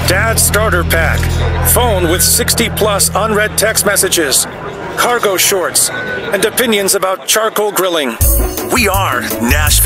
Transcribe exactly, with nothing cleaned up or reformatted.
Dad's starter pack. Phone with sixty plus unread text messages. Cargo shorts. And opinions about charcoal grilling. We are Nashville.